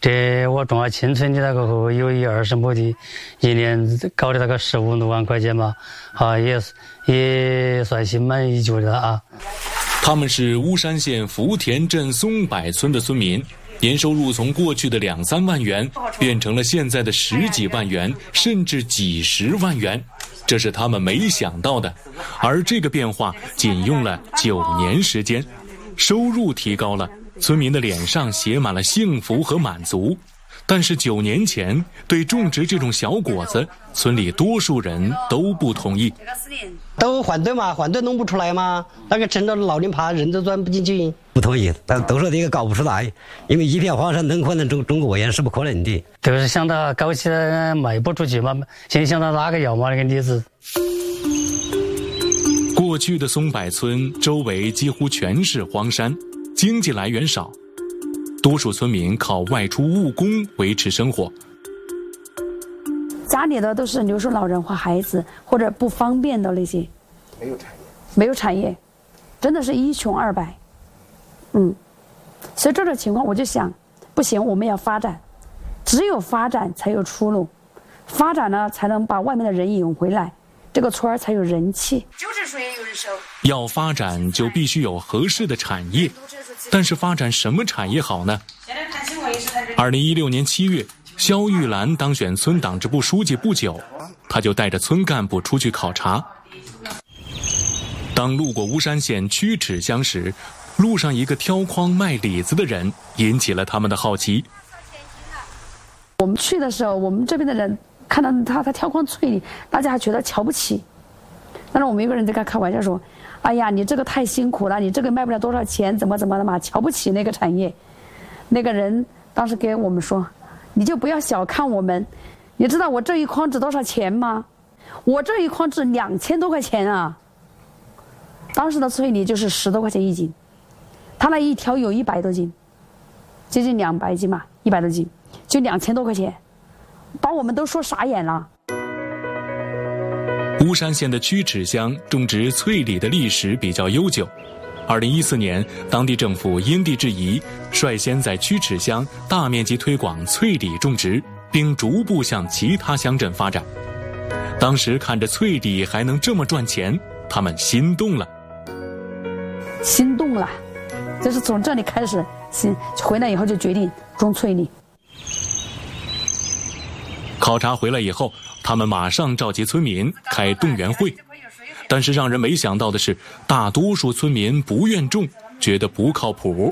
这我种了青春的那个后有20亩地，一年搞的那个15多万块钱嘛，也算心满意足的啊。 他们是巫山县福田镇松柏村的村民，年收入从过去的2、3万元变成了现在的10几万元，甚至几10万元，这是他们没想到的。而这个变化仅用了9年时间，收入提高了，村民的脸上写满了幸福和满足。但是9年前，对种植这种小果子，村里多数人都不同意， 都反对嘛，反对弄不出来嘛，那个城的老龄怕人都钻不进去，不同意，但都说这个搞不出来，因为一片荒山能可能种个果园是不可能的， 都是想到搞起来卖不出去嘛，现在想到哪个要嘛那个例子。 过去的松柏村周围几乎全是荒山，经济来源少，多数村民靠外出务工维持生活。 家里的都是留守老人和孩子，或者不方便的那些，没有产业，真的是一穷二白。所以这种情况我就想，不行，我们要发展，只有发展才有出路，发展呢才能把外面的人引回来，这个村儿才有人气。 要发展就必须有合适的产业，但是发展什么产业好呢？2016年7月，肖玉兰当选村党支部书记不久，他就带着村干部出去考察。当路过巫山县曲尺乡时，路上一个挑筐卖李子的人引起了他们的好奇。 我们去的时候，我们这边的人看到他挑筐脆李，大家还觉得瞧不起。但是我们一个人在跟他开玩笑说：“哎呀，你这个太辛苦了，你这个卖不了多少钱，怎么的嘛，瞧不起那个产业。”那个人当时给我们说：“你就不要小看我们，你知道我这一筐值多少钱吗？我这一筐值2000多块钱啊！”当时的脆梨就是10多块钱一斤，他那一条有100多斤，接近200斤嘛，100多斤，就2000多块钱，把我们都说傻眼了。 巫山县的曲尺乡种植脆李的历史比较悠久。2014年，当地政府因地制宜，率先在曲尺乡大面积推广脆李种植，并逐步向其他乡镇发展。当时看着脆李还能这么赚钱，他们心动了。 就是从这里开始，回来以后就决定种脆李。 考察回来以后，他们马上召集村民开动员会，但是让人没想到的是，大多数村民不愿种，觉得不靠谱。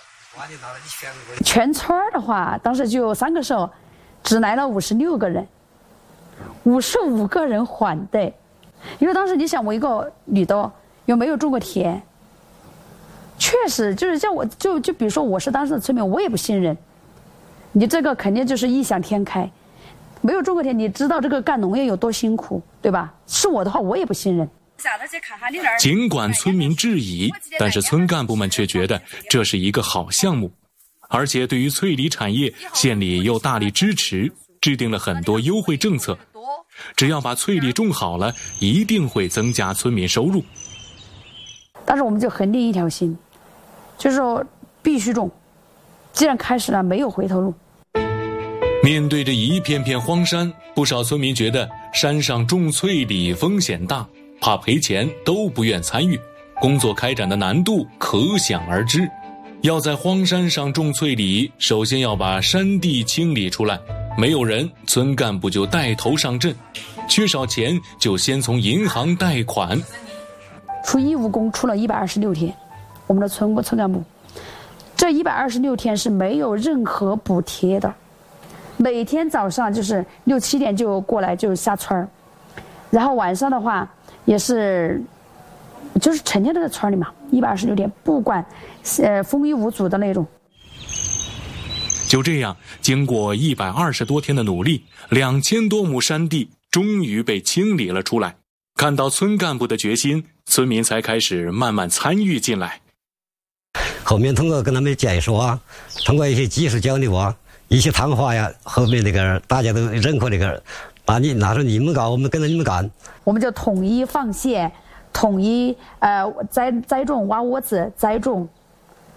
全村的话，当时就3个社，只来了56个人，55个人反对。因为当时你想，我一个女的又没有种过田，确实就是叫我就比如说我是当时的村民，我也不信任。你这个肯定就是异想天开。没有种过田，你知道这个干农业有多辛苦，对吧？是我的话，我也不信任。 尽管村民质疑，但是村干部们却觉得这是一个好项目，而且对于脆梨产业，县里又大力支持，制定了很多优惠政策。只要把脆梨种好了，一定会增加村民收入。 但是我们就横定一条心，就是说必须种，既然开始了，没有回头路。 面对着一片片荒山，不少村民觉得山上种脆李风险大，怕赔钱，都不愿参与。工作开展的难度可想而知。要在荒山上种脆李，首先要把山地清理出来，没有人，村干部就带头上阵，缺少钱就先从银行贷款。 出义务工出了126天，我们的村干部，这126天是没有任何补贴的。每天早上就是6、7点就过来就下村儿，然后晚上的话也是，就是成天都在村里嘛，126天不管，风雨无阻的那种。 就这样，经过120多天的努力，2000多亩山地终于被清理了出来。看到村干部的决心，村民才开始慢慢参与进来。 后面通过跟他们解说啊，通过一些技术交流啊，一些谈话呀，后面那个大家都认可那个，那时候你们搞，我们跟着你们干， 我们就统一放线，统一栽种挖窝子栽种，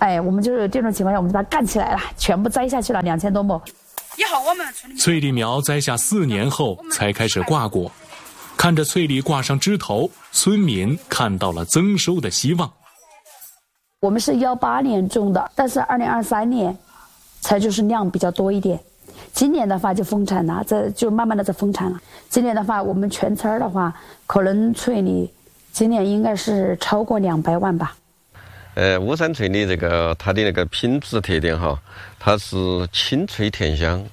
我们就是这种情况下，我们就把它干起来了，全部栽下去了，2000多亩。 以后我们翠梨苗栽下4年后才开始挂果，看着翠梨挂上枝头，村民看到了增收的希望。 我们是18年种的，但是2023年才就是量比较多一点。今年的话就丰产了，这就慢慢的在丰产了。今年的话，我们全村的话，可能翠梨今年应该是超过200万吧。 巫山翠梨这个它的那个品质特点哈，它是清脆甜香。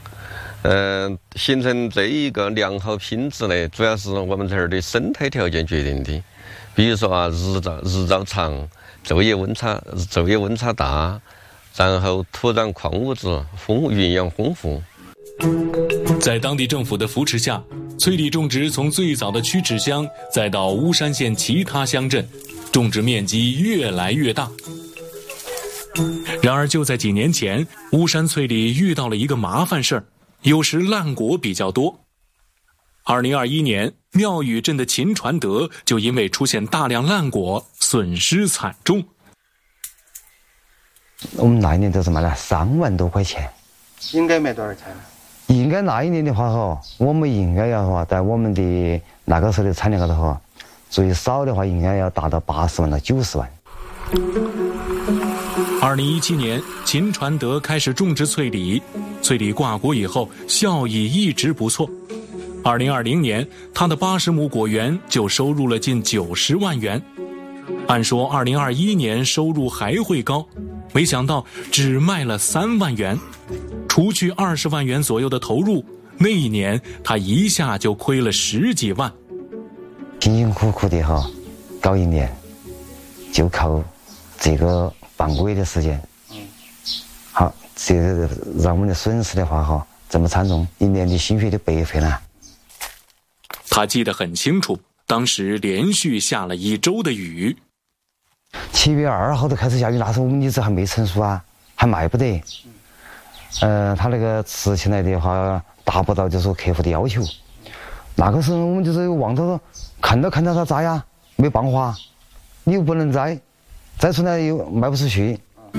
形成这一个良好品质呢，主要是我们这儿的生态条件决定的。比如说日照长，昼夜温差大，然后土壤矿物质营养丰富。 在当地政府的扶持下，翠梨种植从最早的屈指乡，再到巫山县其他乡镇，种植面积越来越大。然而就在几年前，巫山翠梨遇到了一个麻烦事儿，有时烂果比较多。2021年，庙宇镇的秦传德就因为出现大量烂果，损失惨重。 我们那一年都是卖了3万多块钱。 应该卖多少钱呢？ 应该那一年的话我们应该要在我们的那个时候的产量高头最少的话应该要达到80万到90万。 2017年，秦传德开始种植翠梨，翠梨挂果以后效益一直不错。2020年，他的80亩果园就收入了近90万元。按说2021年收入还会高，没想到只卖了3万元。除去20万元左右的投入，那一年他一下就亏了10几万。 辛辛苦苦的搞一年，就靠这个半个月的时间，好，这个让我们的损失的话这么惨重，一年的心血就白费了。 他记得很清楚，当时连续下了1周的雨。 7月2号都开始下雨，那时候我们荔枝还没成熟啊，还卖不得。他那个吃起来的话达不到就是说客户的要求。那个时候我们就是望着看到他摘呀，没办法，你又不能摘出来又卖不出去。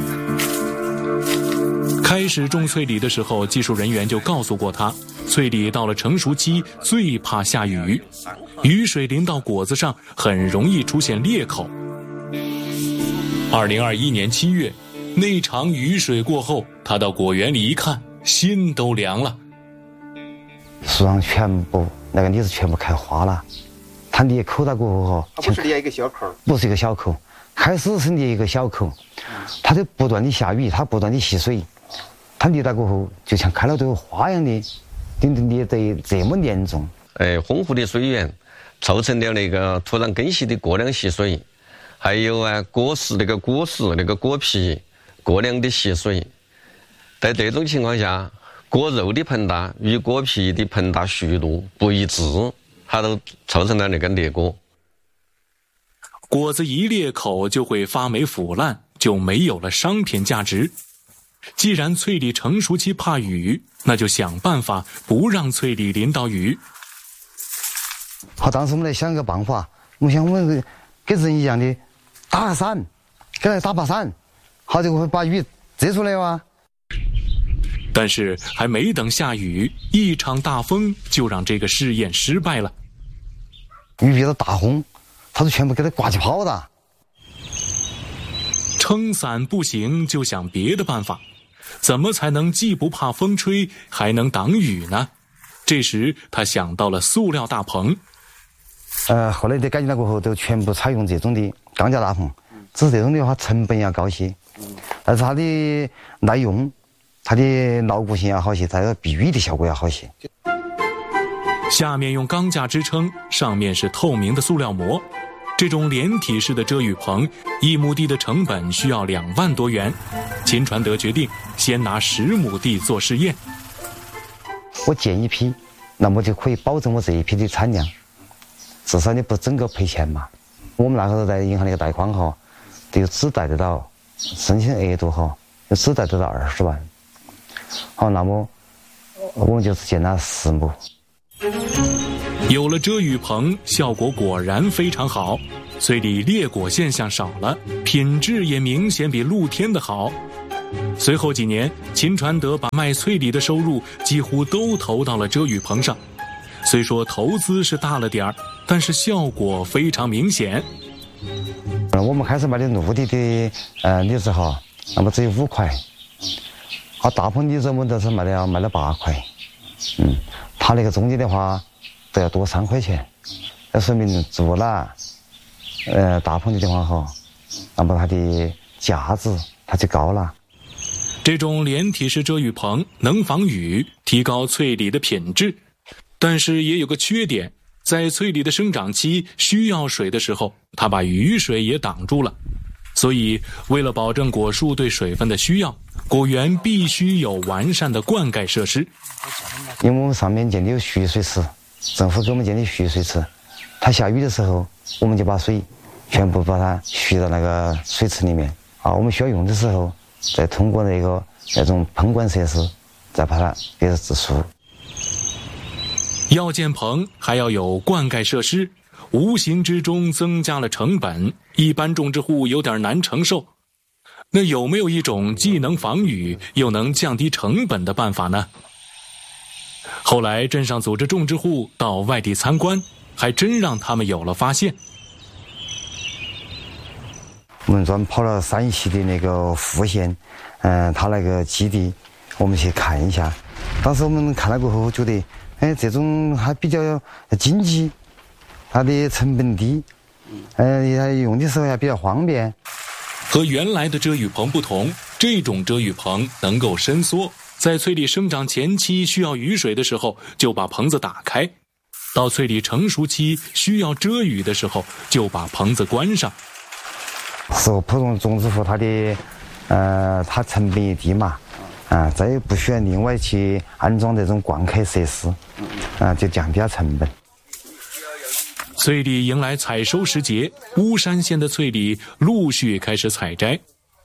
开始种翠梨的时候，技术人员就告诉过他，翠梨到了成熟期最怕下雨，雨水淋到果子上很容易出现裂口。2021年7月，那场雨水过后，他到果园里一看，心都凉了。 树上全部那个梨子全部开花了，它裂口了过后它不是裂一个小口， 不是一个小口，开始是裂一个小口，它就不断的下雨，它不断的吸水，它裂了过后就像开了朵花一样的，裂得这么严重。 丰富的水源造成了那个土壤根系的过量吸水，还有果实那个果皮过量的吸水。在这种情况下，果肉的膨大与果皮的膨大速度不一致，它都造成了那个裂果。 果子一裂口就会发霉腐烂，就没有了商品价值。既然翠梨成熟期怕雨，那就想办法不让翠梨淋到雨。 好，当时我们来想个办法，我们想我们跟人一样的打个伞，给他打把伞，好就会把雨遮出来哇。 但是还没等下雨，一场大风就让这个试验失败了。 雨比到大风，他就全部给他刮起跑的。 撑伞不行，就想别的办法。怎么才能既不怕风吹，还能挡雨呢？这时他想到了塑料大棚。 后来的改进了过后，都全部采用这种的钢架大棚，只是这种的话成本要高些，但是它的耐用，它的牢固性要好些，它的避雨的效果要好些。 下面用钢架支撑，上面是透明的塑料膜。这种连体式的遮雨棚，1亩地的成本需要2万多元。秦传德决定先拿10亩地做试验。 我建一批，那么就可以保证我这一批的产量，至少你不整个赔钱嘛。我们那时候在银行那个贷款就只贷得到申请额度就只贷得到20万。好，那么我们就是建了10亩。 有了遮雨棚，效果果然非常好。 翠里裂果现象少了，品质也明显比露天的好。随后几年，秦传德把卖翠梨的收入几乎都投到了遮雨棚上。虽说投资是大了点儿，但是效果非常明显。 我们开始卖的陆地的梨子哈，那么只有5块，大棚梨子我们都是卖了8块，它那个中间的话都要多3块钱，那说明做了大棚梨的话哈，那么它的价值它就高了。 这种连体式遮雨棚能防雨，提高翠梨的品质，但是也有个缺点，在翠梨的生长期需要水的时候，它把雨水也挡住了。所以为了保证果树对水分的需要，果园必须有完善的灌溉设施。 因为我们上面建的有蓄水池，政府给我们建的蓄水池，它下雨的时候，我们就把水全部把它蓄到那个水池里面我们需要用的时候，再通过那种喷管设施，再把它给它植树。 要建棚还要有灌溉设施，无形之中增加了成本，一般种植户有点难承受。那有没有一种既能防雨又能降低成本的办法呢？后来镇上组织种植户到外地参观，还真让他们有了发现。 我们专门跑了山西的那个富县，他那个基地，我们去看一下。当时我们看了过后，觉得，这种还比较经济，它的成本低，用的时候还比较方便。 和原来的遮雨棚不同，这种遮雨棚能够伸缩，在翠梨生长前期需要雨水的时候，就把棚子打开；到翠梨成熟期需要遮雨的时候，就把棚子关上。 适合普通种植户，它成本也低嘛，再也不需要另外去安装这种灌溉设施，就降低了成本。 翠梨迎来采收时节，巫山县的翠梨陆续开始采摘。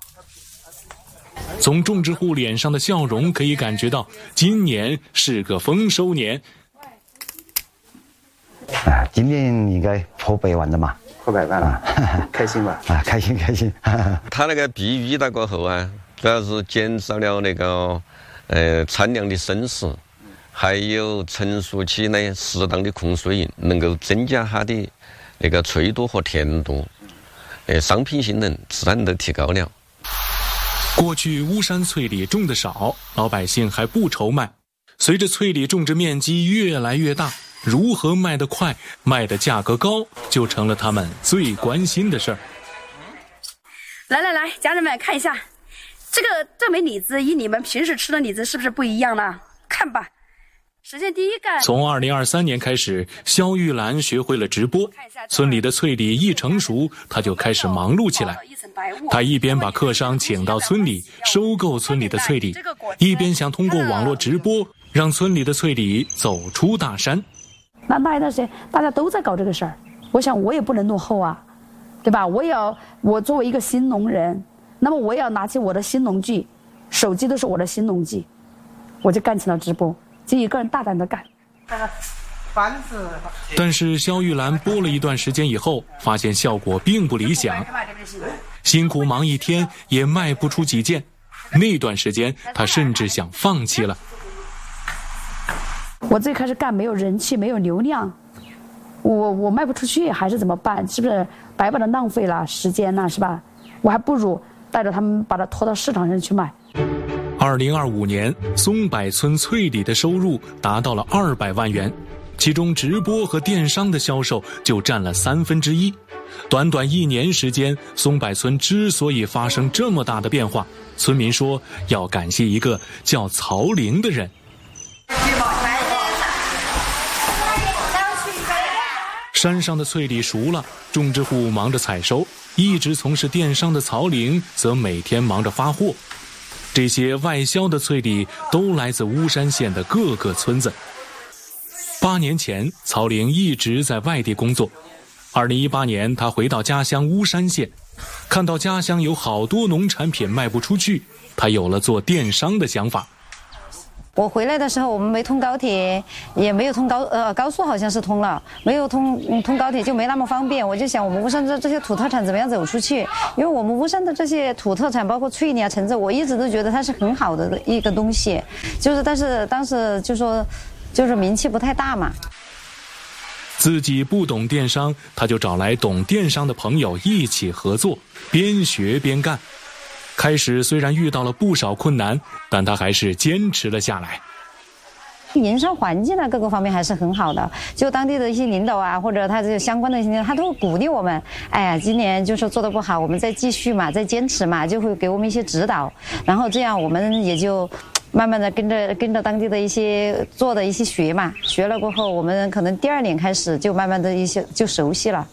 从种植户脸上的笑容可以感觉到，今年是个丰收年。 今年应该破100万的嘛。 破100万了，开心吧？ 开心。 他那个避雨打过后主要是减少了那个产量的损失，还有成熟期呢适当的控水，能够增加它的那个脆度和甜度，商品性能自然都提高了。 过去巫山翠梨种的少，老百姓还不愁卖。随着翠梨种植面积越来越大，如何卖得快，卖的价格高，就成了他们最关心的事儿。 来，家人们看一下，这枚李子与你们平时吃的李子是不是不一样呢？看吧。首先第一个， 从2023年开始，肖玉兰学会了直播。村里的翠梨一成熟，她就开始忙碌起来。她一边把客商请到村里收购村里的翠梨，一边想通过网络直播让村里的翠梨走出大山。 那一段时间大家都在搞这个事儿，我想我也不能落后啊，对吧？我作为一个新农人，那么我也要拿起我的新农具，手机都是我的新农具，我就干起了直播。就一个人大胆的干。 但是肖玉兰播了一段时间以后，发现效果并不理想，辛苦忙一天也卖不出几件。那段时间她甚至想放弃了。 我最开始干没有人气，没有流量，我卖不出去还是怎么办？是不是白白的浪费了时间呢？是吧？我还不如带着他们把它拖到市场上去卖。 2025年，松柏村翠梨的收入达到了200万元，其中直播和电商的销售就占了1/3。短短1年时间，松柏村之所以发生这么大的变化，村民说要感谢一个叫曹玲的人。山上的翠梨熟了，种植户忙着采收，一直从事电商的曹玲则每天忙着发货。这些外销的翠梨都来自巫山县的各个村子。8年前，曹玲一直在外地工作。2018年，他回到家乡巫山县，看到家乡有好多农产品卖不出去，他有了做电商的想法。 我回来的时候，我们没通高铁，也没有通高速，好像是通了，没有通高铁就没那么方便。我就想，我们巫山的这些土特产怎么样走出去？因为我们巫山的这些土特产，包括翠梨啊、橙子，我一直都觉得它是很好的一个东西，但是当时就说，就是名气不太大嘛。 自己不懂电商，他就找来懂电商的朋友一起合作，边学边干。开始虽然遇到了不少困难，但他还是坚持了下来。 营商环境啊，各个方面还是很好的。就当地的一些领导啊，或者他这相关的一些领导，他都会鼓励我们。哎呀，今年就是做得不好，我们再继续嘛，再坚持嘛，就会给我们一些指导。然后这样我们也就慢慢的跟着当地的一些做的一些学嘛，学了过后，我们可能第2年开始就慢慢的一些就熟悉了。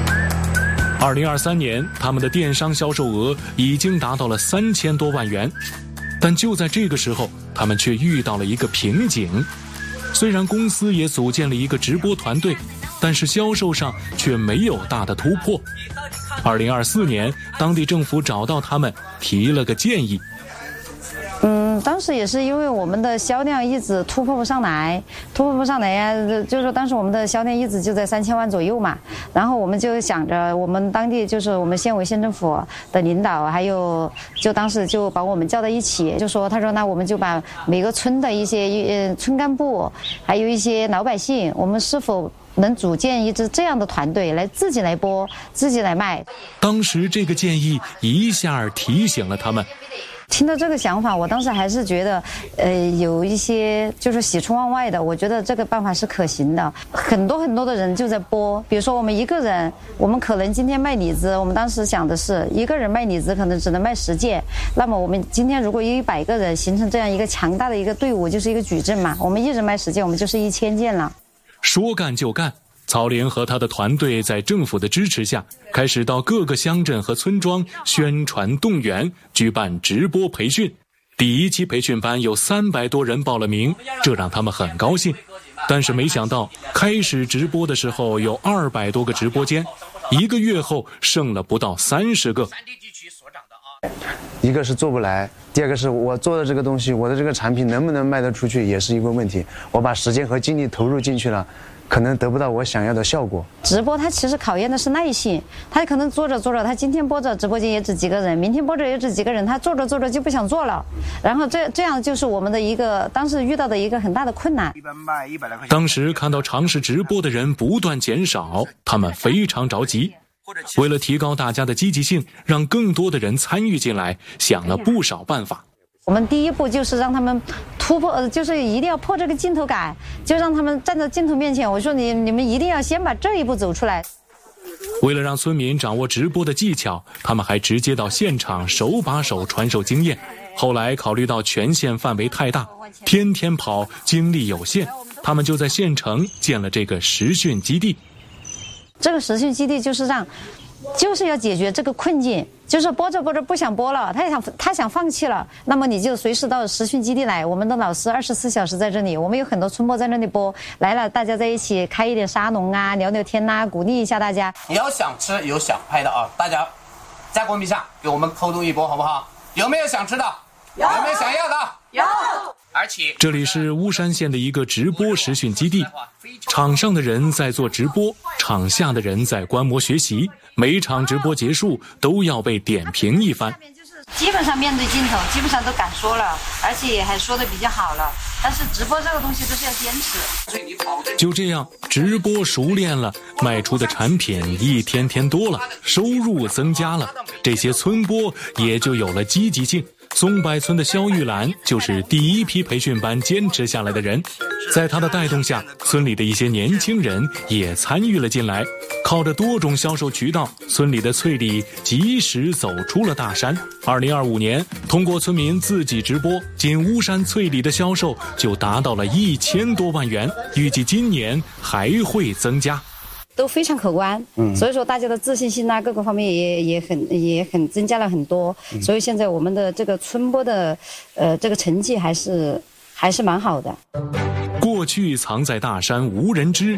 2023年，他们的电商销售额已经达到了3000多万元，但就在这个时候，他们却遇到了一个瓶颈。虽然公司也组建了一个直播团队，但是销售上却没有大的突破。2024年，当地政府找到他们，提了个建议。 当时也是因为我们的销量一直突破不上来呀，就是说当时我们的销量一直就在3000万左右嘛，然后我们就想着我们当地就是我们县委县政府的领导，还有就当时就把我们叫到一起，就说他说那我们就把每个村的一些村干部，还有一些老百姓，我们是否能组建一支这样的团队来自己来播，自己来卖。 当时这个建议一下提醒了他们。 听到这个想法，我当时还是觉得，有一些就是喜出望外的。我觉得这个办法是可行的。很多的人就在播，比如说我们一个人，我们可能今天卖李子，我们当时想的是一个人卖李子可能只能卖10件，那么我们今天如果有100个人形成这样一个强大的一个队伍，就是一个矩阵嘛，我们一人卖10件，我们就是1000件了。 说干就干。曹玲和他的团队在政府的支持下，开始到各个乡镇和村庄宣传动员，举办直播培训。第1期培训班有300多人报了名，这让他们很高兴。但是没想到，开始直播的时候有200多个直播间，1个月后剩了不到30个。 一个是做不来，第二个是我做的这个东西，我的这个产品能不能卖得出去，也是一个问题。我把时间和精力投入进去了，可能得不到我想要的效果。 直播它其实考验的是耐性，他可能做着，他今天播着直播间也只几个人，明天播着也只几个人，他做着就不想做了，然后这样就是我们的一个当时遇到的一个很大的困难。 当时看到尝试直播的人不断减少，他们非常着急。为了提高大家的积极性，让更多的人参与进来，想了不少办法。 我们第一步就是让他们突破，就是一定要破这个镜头感，就让他们站在镜头面前。我说你们一定要先把这一步走出来。 为了让村民掌握直播的技巧，他们还直接到现场手把手传授经验。后来考虑到全县范围太大，天天跑精力有限，他们就在县城建了这个实训基地。 这个实训基地就是要解决这个困境，就是播着不想播了，他想放弃了，那么你就随时到实训基地来，我们的老师24小时在这里，我们有很多村播在那里播，来了大家在一起开一点沙龙啊，聊聊天啊，鼓励一下大家。 你要想吃有想拍的啊，大家在公屏上给我们扣动一波好不好？有没有想吃的？有没有想要的？有。而且这里是巫山县的一个直播实训基地，场上的人在做直播，场下的人在观摩学习，每场直播结束都要被点评一番。 基本上面对镜头，基本上都敢说了，而且也还说得比较好了。但是直播这个东西都是要坚持。 就这样，直播熟练了，卖出的产品一天天多了，收入增加了，这些村播也就有了积极性。松柏村的肖玉兰就是第1批培训班坚持下来的人，在她的带动下，村里的一些年轻人也参与了进来。靠着多种销售渠道，村里的翠梨及时走出了大山。2025年，通过村民自己直播，仅巫山翠梨的销售就达到了1000多万元，预计今年还会增加。 都非常可观，所以说大家的自信心啊，各个方面也很增加了很多，所以现在我们的这个村播的这个成绩还是蛮好的。 过去藏在大山无人知，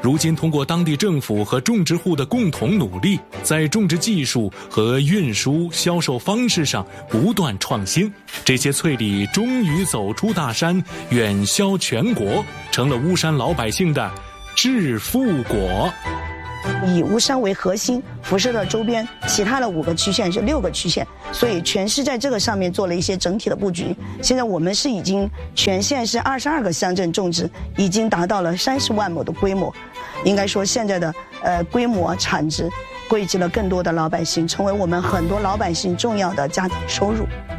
如今通过当地政府和种植户的共同努力，在种植技术和运输、销售方式上不断创新，这些脆李终于走出大山，远销全国，成了巫山老百姓的致富果。 以巫山为核心，辐射到周边其他的5个区县是6个区县，所以全市在这个上面做了一些整体的布局。现在我们是已经全县是22个乡镇种植，已经达到了30万亩的规模。应该说现在的规模产值惠及了更多的老百姓，成为我们很多老百姓重要的家庭收入。